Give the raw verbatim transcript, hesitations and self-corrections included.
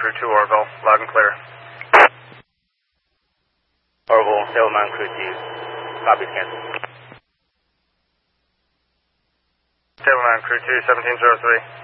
Crew two Orville, loud and clear. Orville, Sailman Crew two, copy, cancel. Sailman Crew two, seventeen zero three.